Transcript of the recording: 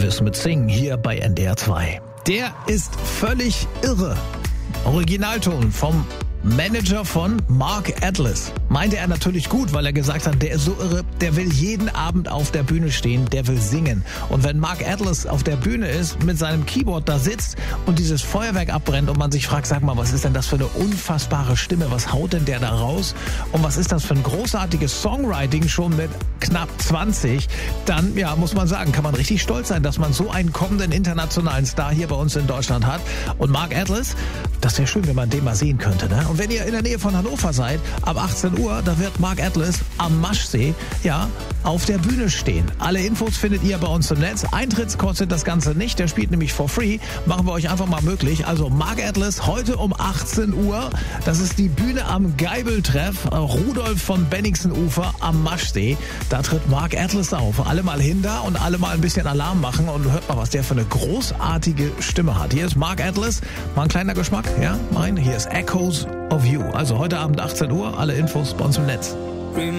Elvis mit Sing hier bei NDR 2. Der ist völlig irre. Originalton vom Manager von Mark Atlas. Meinte er natürlich gut, weil er gesagt hat, der ist so irre, der will jeden Abend auf der Bühne stehen, der will singen. Und wenn Mark Atlas auf der Bühne ist, mit seinem Keyboard da sitzt und dieses Feuerwerk abbrennt und man sich fragt, sag mal, was ist denn das für eine unfassbare Stimme, was haut denn der da raus? Und was ist das für ein großartiges Songwriting schon mit knapp 20? Dann, ja, muss man sagen, kann man richtig stolz sein, dass man so einen kommenden internationalen Star hier bei uns in Deutschland hat. Und Mark Atlas, das wäre schön, wenn man den mal sehen könnte, ne? Und wenn ihr in der Nähe von Hannover seid, ab 18 Uhr, da wird Mark Atlas am Maschsee, ja, auf der Bühne stehen. Alle Infos findet ihr bei uns im Netz. Eintritts kostet das Ganze nicht, der spielt nämlich for free. Machen wir euch einfach mal möglich. Also Mark Atlas heute um 18 Uhr. Das ist die Bühne am Geibeltreff, Rudolf von Benningsenufer am Maschsee. Da tritt Mark Atlas auf. Alle mal hin da und alle mal ein bisschen Alarm machen und hört mal, was der für eine großartige Stimme hat. Hier ist Mark Atlas. Mal ein kleiner Geschmack, ja? Hier ist Echoes of You. Also heute Abend 18 Uhr, alle Infos bei uns im Netz.